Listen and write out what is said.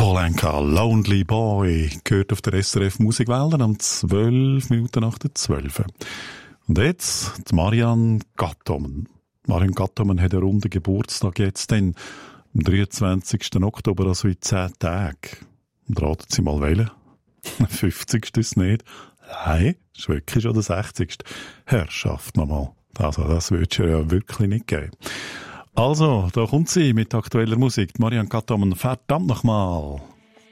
Polenka, Lonely Boy, gehört auf der SRF Musikwelle am 12 Minuten nach der 12. Und jetzt die Marianne Gattomen. Marianne Gattomen hat einen runden Geburtstag jetzt, dann am 23. Oktober, also in 10 Tagen. Und raten Sie mal wählen. 50. ist es nicht. Nein, ist wirklich schon der 60. Herrschaft nochmal. Also, das würde es ja wirklich nicht geben. Also, da kommt sie mit aktueller Musik. Marianne Gattomen, verdammt nochmal.